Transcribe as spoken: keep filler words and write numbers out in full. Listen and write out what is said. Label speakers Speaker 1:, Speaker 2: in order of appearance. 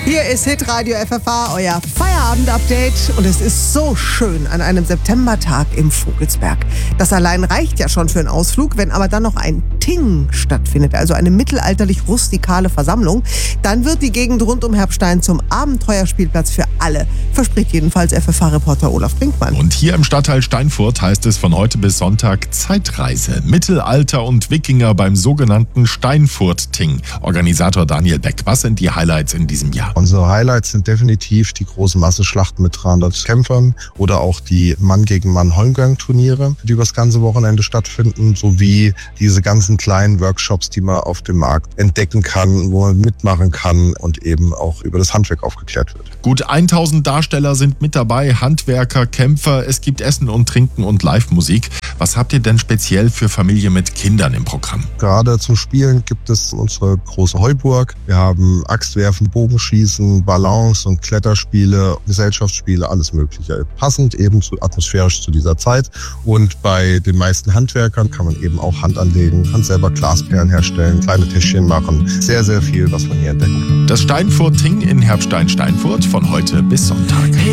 Speaker 1: Hier ist Hitradio F F H, euer Feierabend-Update. Und es ist so schön an einem Septembertag im Vogelsberg. Das allein reicht ja schon für einen Ausflug. Wenn aber dann noch ein Ting stattfindet, also eine mittelalterlich-rustikale Versammlung, dann wird die Gegend rund um Herbstein zum Abenteuerspielplatz für alle. Verspricht jedenfalls F F H-Reporter Olaf Brinkmann.
Speaker 2: Und hier im Stadtteil Steinfurt heißt es von heute bis Sonntag Zeitreise. Mittelalter und Wikinger beim sogenannten Steinfurt-Ting. Organisator Daniel Beck, was sind die Highlights in diesem Jahr?
Speaker 3: Unsere Highlights sind definitiv die großen Massenschlachten mit dreihundert Kämpfern oder auch die Mann-gegen-Mann-Holmgang-Turniere, die über das ganze Wochenende stattfinden, sowie diese ganzen kleinen Workshops, die man auf dem Markt entdecken kann, wo man mitmachen kann und eben auch über das Handwerk aufgeklärt wird.
Speaker 2: Gut tausend Darsteller sind mit dabei, Handwerker, Kämpfer, es gibt Essen und Trinken und Live-Musik. Was habt ihr denn speziell für Familie mit Kindern im Programm?
Speaker 3: Gerade zum Spielen gibt es unsere große Heuburg. Wir haben Axtwerfen, Bogenschießen, Balance und Kletterspiele, Gesellschaftsspiele, alles Mögliche. Passend eben zu, atmosphärisch zu dieser Zeit. Und bei den meisten Handwerkern kann man eben auch Hand anlegen, kann selber Glasperlen herstellen, kleine Tischchen machen. Sehr, sehr viel, was man hier entdecken kann.
Speaker 2: Das Steinfurt-Ting in Herbstein-Steinfurt von heute bis Sonntag.